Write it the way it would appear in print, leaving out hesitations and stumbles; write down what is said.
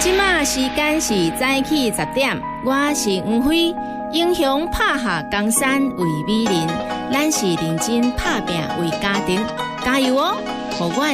即马时间是早起10点，我是黄辉。英雄拍下江山为美人，咱是认真拍拼为家庭，加油哦！互我